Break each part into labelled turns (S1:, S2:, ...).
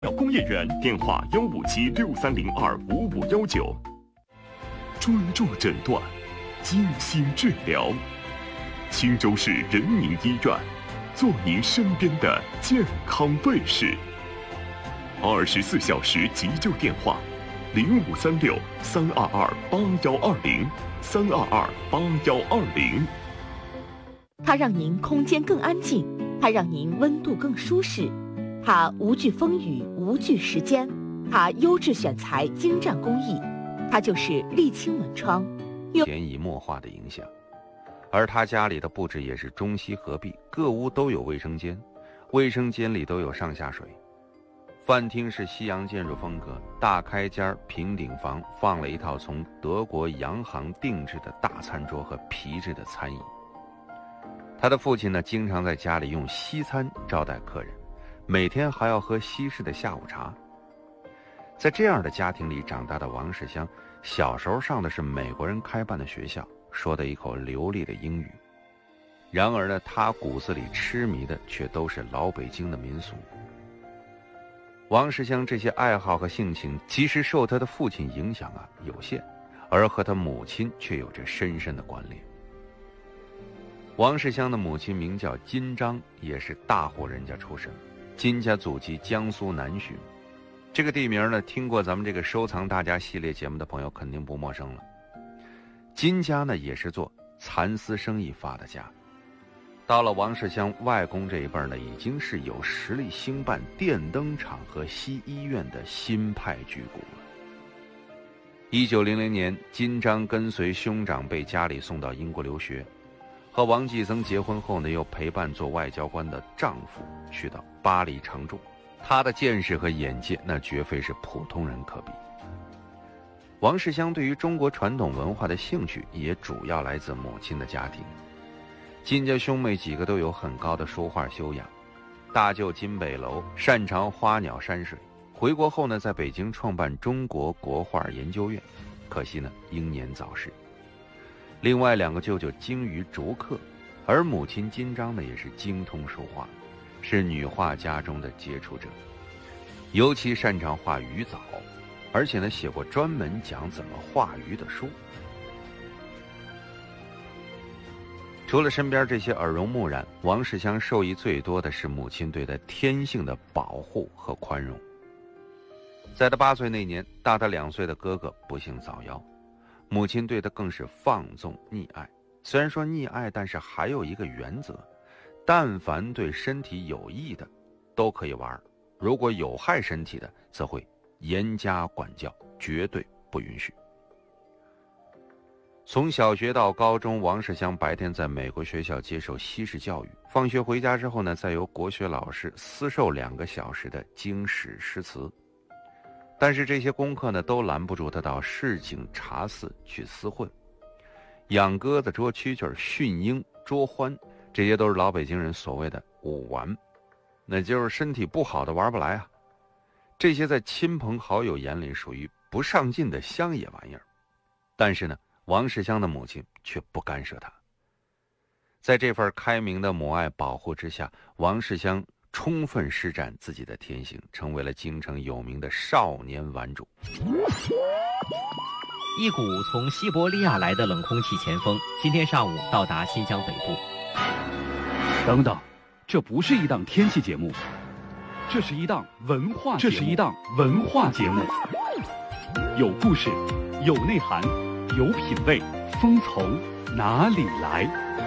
S1: 工业园电话15763025519，专注诊断，精心治疗。青州市人民医院，做您身边的健康卫士。24小时急救电话：0536-322-8120，322-8120。
S2: 它让您空间更安静，它让您温度更舒适，它无惧风雨，无惧时间，它优质选材，精湛工艺，它就是沥青门窗。
S3: 潜移默化的影响。而他家里的布置也是中西合璧，各屋都有卫生间，卫生间里都有上下水。饭厅是西洋建筑风格，大开间平顶房放了一套从德国洋行定制的大餐桌和皮质的餐椅。他的父亲呢，经常在家里用西餐招待客人，每天还要喝西式的下午茶。在这样的家庭里长大的王世襄，小时候上的是美国人开办的学校，说的一口流利的英语。然而呢，他骨子里痴迷的却都是老北京的民俗。王世襄这些爱好和性情，其实受他的父亲影响有限，而和他母亲却有着深深的关联。王世襄的母亲名叫金章，也是大户人家出身，金家祖籍江苏南浔。这个地名呢，听过咱们这个收藏大家系列节目的朋友肯定不陌生了。金家呢，也是做蚕丝生意发的家。到了王世襄外公这一辈呢，已经是有实力兴办电灯厂和西医院的新派巨贾了。1900年，金章跟随兄长辈家里送到英国留学，和王继增结婚后呢，又陪伴做外交官的丈夫去到巴黎常住。他的见识和眼界那绝非是普通人可比。王世襄对于中国传统文化的兴趣也主要来自母亲的家庭。金家兄妹几个都有很高的书画修养，大舅金北楼擅长花鸟山水，回国后呢，在北京创办中国国画研究院，可惜呢英年早逝。另外两个舅舅精于竹刻，而母亲金章呢也是精通书画，是女画家中的杰出者，尤其擅长画鱼藻，而且呢写过专门讲怎么画鱼的书。除了身边这些耳濡目染，王世襄受益最多的是母亲对他天性的保护和宽容。在他8岁那年，大他2岁的哥哥不幸早夭，母亲对他更是放纵溺爱。虽然说溺爱，但是还有一个原则，但凡对身体有益的都可以玩，如果有害身体的则会严加管教，绝对不允许。从小学到高中，王世襄白天在美国学校接受西式教育，放学回家之后呢，再由国学老师私授2个小时的经史诗词。但是这些功课呢，都拦不住他到市井茶肆去厮混，养鸽子、捉蛐蛐、驯鹰、捉獾，这些都是老北京人所谓的武玩，那就是身体不好的玩不来啊。这些在亲朋好友眼里属于不上进的乡野玩意儿，但是呢，王世襄的母亲却不干涉他。在这份开明的母爱保护之下，王世襄充分施展自己的天性，成为了京城有名的少年玩主。
S4: 一股从西伯利亚来的冷空气前锋今天上午到达新疆北部。
S5: 等等，这不是一档天气节目，这是一档文化节目，有故事，有内涵，有品味，风从哪里来？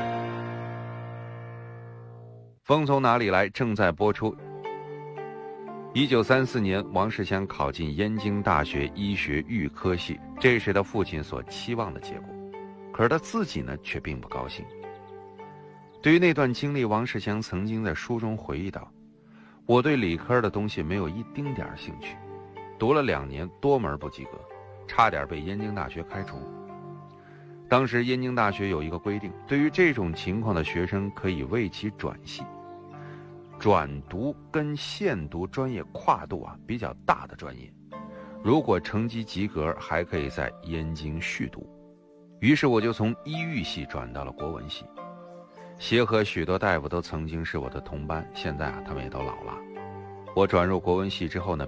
S3: 风从哪里来正在播出。1934年，王世襄考进燕京大学医学预科系，这是他父亲所期望的结果。可是他自己呢，却并不高兴。对于那段经历，王世襄曾经在书中回忆道：“我对理科的东西没有一丁点兴趣，读了2年多门不及格，差点被燕京大学开除。当时燕京大学有一个规定，对于这种情况的学生可以为其转系。转读跟现读专业跨度比较大的专业，如果成绩及格，还可以在燕京续读。于是我就从医育系转到了国文系。协和许多大夫都曾经是我的同班，现在他们也都老了。我转入国文系之后呢，